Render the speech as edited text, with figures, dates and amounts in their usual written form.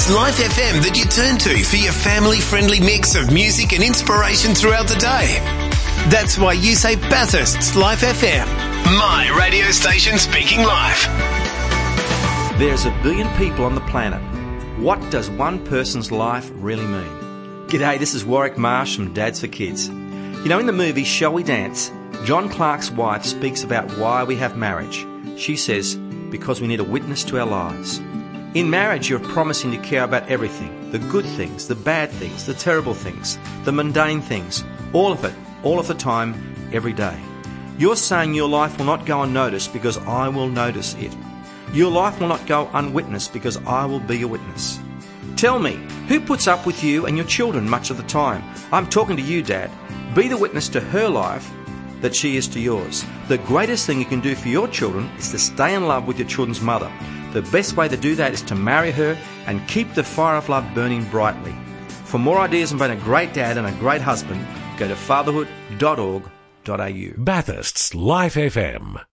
It's Life FM that you turn to for your family-friendly mix of music and inspiration throughout the day. That's why you say Bathurst's Life FM. My radio station speaking life. There's 1 billion people on the planet. What does one person's life really mean? G'day, this is Warwick Marsh from Dads for Kids. You know, in the movie Shall We Dance, John Clark's wife speaks about why we have marriage. She says, because we need a witness to our lives. In marriage, you're promising to care about everything. The good things, the bad things, the terrible things, the mundane things. All of it, all of the time, every day. You're saying your life will not go unnoticed because I will notice it. Your life will not go unwitnessed because I will be a witness. Tell me, who puts up with you and your children much of the time? I'm talking to you, Dad. Be the witness to her life that she is to yours. The greatest thing you can do for your children is to stay in love with your children's mother. The best way to do that is to marry her and keep the fire of love burning brightly. For more ideas on being a great dad and a great husband, go to fatherhood.org.au. Bathurst's Life FM.